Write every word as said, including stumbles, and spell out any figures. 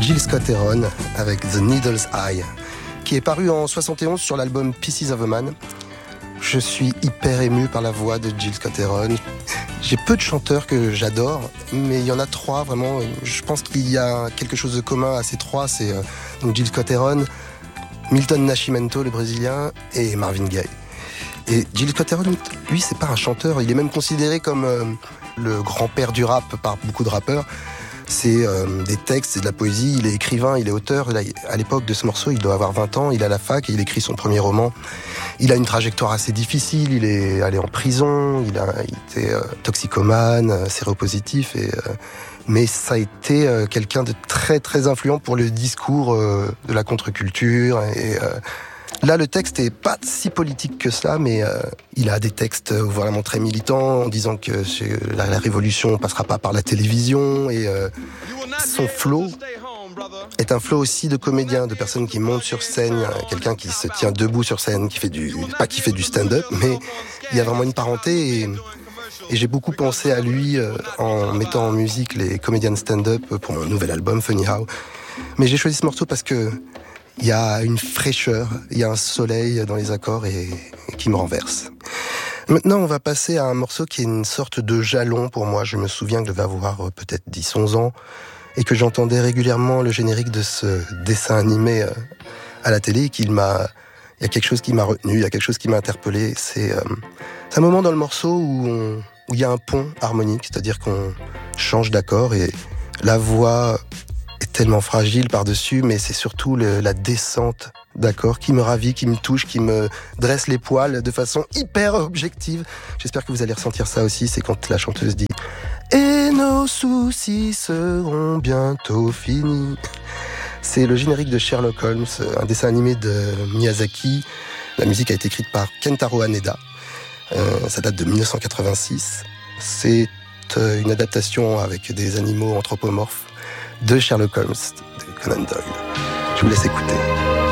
Jill Scott-Heron avec The Needle's Eye, qui est paru en soixante et onze sur l'album Pieces of a Man. Je suis hyper ému par la voix de Jill Scott-Heron. J'ai peu de chanteurs que j'adore, mais il y en a trois vraiment. Je pense qu'il y a quelque chose de commun à ces trois. C'est euh, donc Jill Scott-Heron, Milton Nascimento, le Brésilien, et Marvin Gaye. Et Jill Scott-Heron, lui, c'est pas un chanteur. Il est même considéré comme euh, le grand-père du rap par beaucoup de rappeurs. C'est euh, des textes, c'est de la poésie. Il est écrivain, il est auteur. Là, à l'époque de ce morceau, il doit avoir vingt ans. Il est à la fac et il écrit son premier roman. Il a une trajectoire assez difficile. Il est allé en prison. Il a il était euh, toxicomane, euh, séropositif. Et, euh, mais ça a été euh, quelqu'un de très très influent pour le discours euh, de la contre-culture. Et euh, là, le texte est pas si politique que ça, mais euh, il a des textes euh, vraiment très militants, en disant que la, la révolution passera pas par la télévision. Et euh, son flow est un flow aussi de comédien, de personnes qui montent sur scène, quelqu'un qui se tient debout sur scène, qui fait du, pas qui fait du stand-up, mais il y a vraiment une parenté. Et, et j'ai beaucoup pensé à lui euh, en mettant en musique les comédiens de stand-up pour mon nouvel album Funny How. Mais j'ai choisi ce morceau parce que il y a une fraîcheur, il y a un soleil dans les accords et, et qui me renverse. Maintenant, on va passer à un morceau qui est une sorte de jalon pour moi. Je me souviens que je devais avoir peut-être dix onze ans et que j'entendais régulièrement le générique de ce dessin animé à la télé et qu'il m'a... Il y a quelque chose qui m'a retenu, il y a quelque chose qui m'a interpellé. C'est, euh, c'est un moment dans le morceau où, on, où il y a un pont harmonique, c'est-à-dire qu'on change d'accord et la voix est tellement fragile par-dessus, mais c'est surtout le, la descente d'accords qui me ravit, qui me touche, qui me dresse les poils de façon hyper objective. J'espère que vous allez ressentir ça aussi, c'est quand la chanteuse dit « Et nos soucis seront bientôt finis ». C'est le générique de Sherlock Holmes, un dessin animé de Miyazaki. La musique a été écrite par Kentaro Haneda. Euh, ça date de dix-neuf cent quatre-vingt-six. C'est euh, une adaptation avec des animaux anthropomorphes de Sherlock Holmes de Conan Doyle. Je vous laisse écouter.